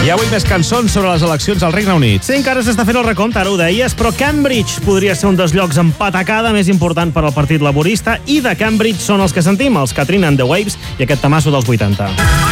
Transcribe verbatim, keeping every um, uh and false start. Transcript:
I avui més cançons sobre les eleccions al Regne Unit. Sí, encara s'està fent el recompte, ara ho deies, però Cambridge podria ser un dels llocs en patacada més important per al Partit Laborista, i de Cambridge són els que sentim, els Katrina and the Waves i aquest tamasso dels vuitanta.